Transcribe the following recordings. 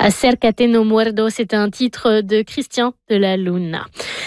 Acércate no muerdo, c'est un titre de Christian de la Luna.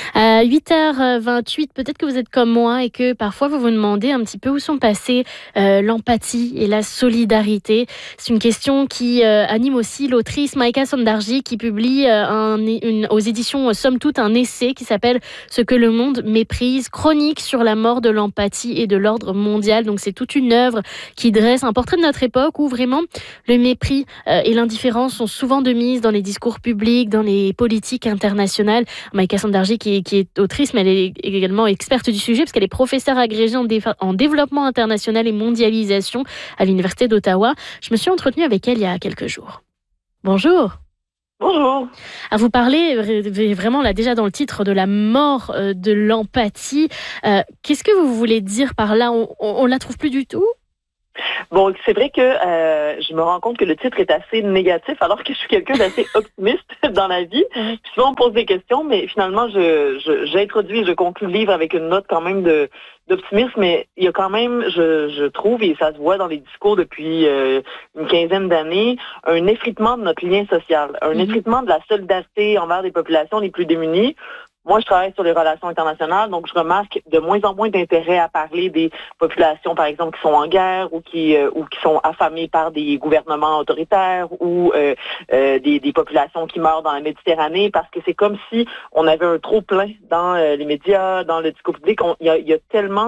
8h28, peut-être que vous êtes comme moi et que parfois vous vous demandez un petit peu où sont passées l'empathie et la solidarité. C'est une question qui anime aussi l'autrice Maïka Sondarji qui publie aux éditions Somme Toute un essai qui s'appelle « Ce que le monde méprise », chronique sur la mort de l'empathie et de l'ordre mondial. Donc c'est toute une œuvre qui dresse un portrait de notre époque où vraiment le mépris et l'indifférence sont souvent de mise dans les discours publics, dans les politiques internationales. Maïka Sondarji qui est autrice, mais elle est également experte du sujet parce qu'elle est professeure agrégée en développement international et mondialisation à l'Université d'Ottawa. Je me suis entretenue avec elle il y a quelques jours. Bonjour. Bonjour. Vous parlez vraiment là déjà dans le titre de la mort de l'empathie. Qu'est-ce que vous voulez dire par là? On la trouve plus du tout? Bon, c'est vrai que je me rends compte que le titre est assez négatif alors que je suis quelqu'un d'assez optimiste dans la vie. Puis souvent on me pose des questions, mais finalement j'introduis, je conclue le livre avec une note quand même d'optimisme, mais il y a quand même, je trouve, et ça se voit dans les discours depuis une quinzaine d'années, un effritement de notre lien social, un effritement de la solidarité envers les populations les plus démunies. Moi, je travaille sur les relations internationales, donc je remarque de moins en moins d'intérêt à parler des populations, par exemple, qui sont en guerre ou qui sont affamées par des gouvernements autoritaires ou des populations qui meurent dans la Méditerranée, parce que c'est comme si on avait un trop-plein dans les médias, dans le discours public. Il y a tellement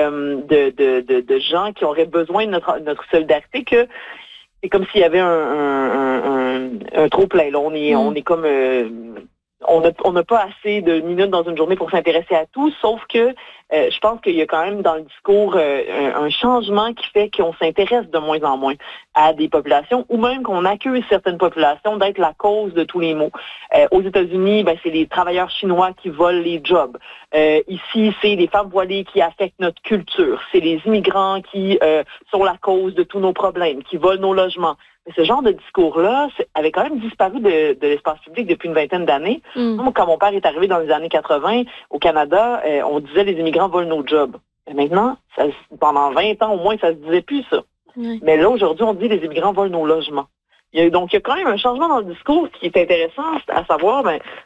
de gens qui auraient besoin de notre solidarité que c'est comme s'il y avait un trop-plein. Là, on est comme... On n'a pas assez de minutes dans une journée pour s'intéresser à tout, sauf que je pense qu'il y a quand même dans le discours un changement qui fait qu'on s'intéresse de moins en moins à des populations, ou même qu'on accuse certaines populations d'être la cause de tous les maux. Aux États-Unis, c'est les travailleurs chinois qui volent les jobs. Ici, c'est les femmes voilées qui affectent notre culture. C'est les immigrants qui sont la cause de tous nos problèmes, qui volent nos logements. Mais ce genre de discours-là avait quand même disparu de l'espace public depuis une vingtaine d'années. Moi, quand mon père est arrivé dans les années 80 au Canada, on disait les immigrants volent nos jobs. Et maintenant, pendant 20 ans au moins, ça se disait plus ça. Oui. Mais là, aujourd'hui, on dit les immigrants volent nos logements. Donc, il y a quand même un changement dans le discours qui est intéressant, à savoir,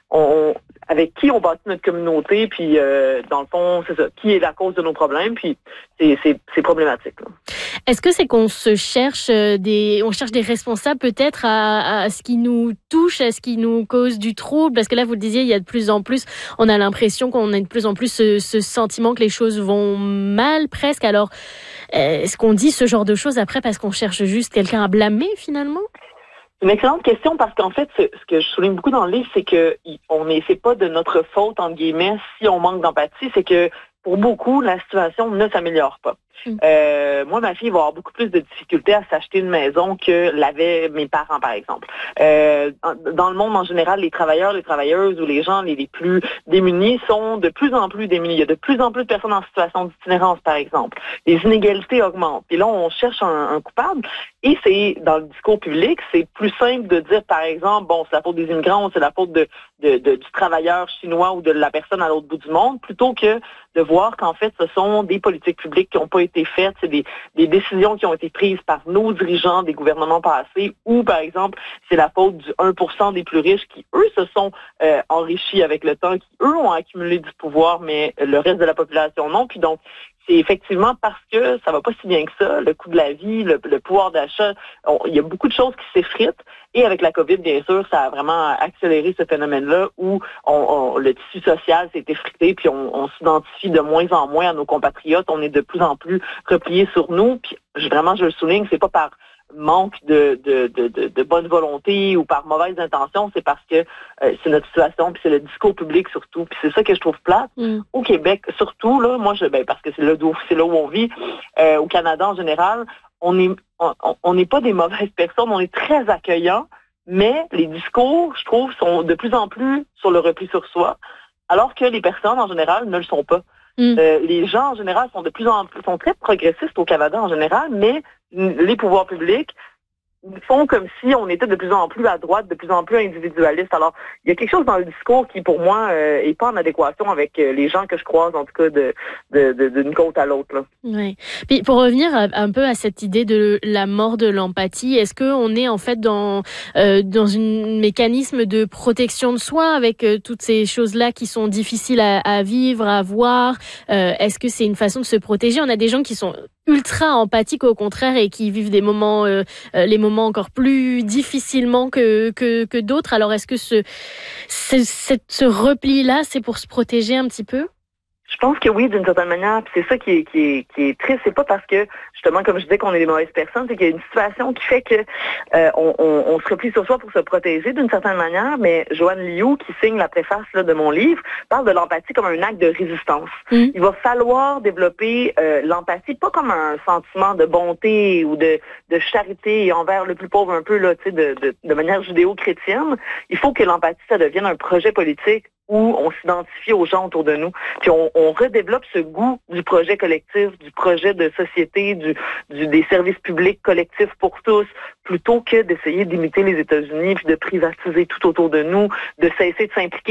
avec qui on bâtit notre communauté, puis dans le fond, c'est ça, qui est la cause de nos problèmes, puis c'est problématique. Là. Est-ce que c'est qu'on se cherche on cherche des responsables peut-être à ce qui nous touche, à ce qui nous cause du trouble? Parce que là, vous le disiez, il y a de plus en plus, on a l'impression qu'on a de plus en plus ce sentiment que les choses vont mal presque. Alors, est-ce qu'on dit ce genre de choses après parce qu'on cherche juste quelqu'un à blâmer finalement? C'est une excellente question parce qu'en fait, ce que je souligne beaucoup dans le livre, c'est que c'est pas de notre faute, entre guillemets, si on manque d'empathie, c'est que pour beaucoup, la situation ne s'améliore pas. Moi, ma fille va avoir beaucoup plus de difficultés à s'acheter une maison que l'avaient mes parents, par exemple. Dans le monde en général, les travailleurs, les travailleuses ou les gens les plus démunis sont de plus en plus démunis. Il y a de plus en plus de personnes en situation d'itinérance, par exemple. Les inégalités augmentent. Et là, on cherche un coupable. Et c'est dans le discours public, c'est plus simple de dire, par exemple, c'est la faute des immigrants ou c'est la faute du travailleur chinois ou de la personne à l'autre bout du monde, plutôt que de voir qu'en fait, ce sont des politiques publiques qui n'ont pas été faites, c'est des décisions qui ont été prises par nos dirigeants des gouvernements passés, ou par exemple, c'est la faute du 1% des plus riches qui, eux, se sont enrichis avec le temps, qui, eux, ont accumulé du pouvoir, mais le reste de la population non. Puis donc, c'est effectivement parce que ça va pas si bien que ça, le coût de la vie, le pouvoir d'achat, il y a beaucoup de choses qui s'effritent. Et avec la COVID, bien sûr, ça a vraiment accéléré ce phénomène-là où le tissu social s'est effrité, puis on s'identifie de moins en moins à nos compatriotes. On est de plus en plus repliés sur nous. Puis vraiment, je le souligne, c'est pas par manque de bonne volonté ou par mauvaise intention, c'est parce que c'est notre situation, puis c'est le discours public surtout, puis c'est ça que je trouve plate. Au Québec, surtout, là, moi, parce que c'est là où on vit, au Canada en général, on n'est pas des mauvaises personnes, on est très accueillants, mais les discours, je trouve, sont de plus en plus sur le repli sur soi, alors que les personnes, en général, ne le sont pas. Les gens, en général, sont très progressistes au Canada, en général, mais les pouvoirs publics font comme si on était de plus en plus à droite, de plus en plus individualiste. Alors, il y a quelque chose dans le discours qui, pour moi, est pas en adéquation avec les gens que je croise, en tout cas, d'une côte à l'autre, là. Oui. Puis pour revenir un peu à cette idée de la mort de l'empathie, est-ce qu'on est en fait dans un mécanisme de protection de soi avec toutes ces choses-là qui sont difficiles à vivre, à voir? Est-ce que c'est une façon de se protéger? On a des gens qui sont ultra empathiques au contraire et qui vivent des moments, les moments encore plus difficilement que d'autres. Alors est-ce que ce repli-là, c'est pour se protéger un petit peu? Je pense que oui, d'une certaine manière. Puis c'est ça qui est triste. C'est pas parce que, justement, comme je disais, qu'on est des mauvaises personnes, c'est qu'il y a une situation qui fait que on se replie sur soi pour se protéger d'une certaine manière. Mais Joanne Liu, qui signe la préface là, de mon livre, parle de l'empathie comme un acte de résistance. Il va falloir développer l'empathie, pas comme un sentiment de bonté ou de charité envers le plus pauvre un peu, là, tu sais, de manière judéo-chrétienne. Il faut que l'empathie, ça devienne un projet politique où on s'identifie aux gens autour de nous, puis on redéveloppe ce goût du projet collectif, du projet de société, des services publics collectifs pour tous, plutôt que d'essayer d'imiter les États-Unis, puis de privatiser tout autour de nous, de cesser de s'impliquer